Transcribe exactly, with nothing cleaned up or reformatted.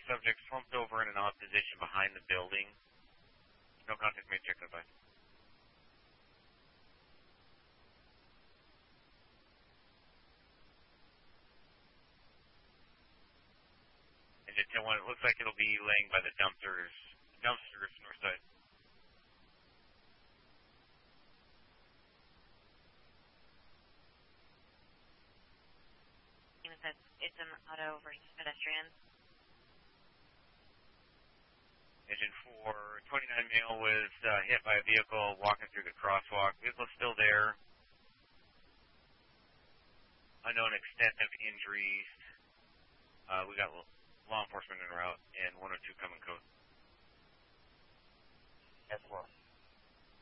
subject slumped over in an odd position behind the building. No contact made, check advice. Engine ten one, it looks like it'll be laying by the dumpsters, dumpsters north side. It's an auto versus pedestrian. Engine four, twenty-nine male was uh, hit by a vehicle walking through the crosswalk. Vehicle's still there. Unknown extent of injuries. Uh, we got law enforcement en route and one oh two coming code. Yes, four.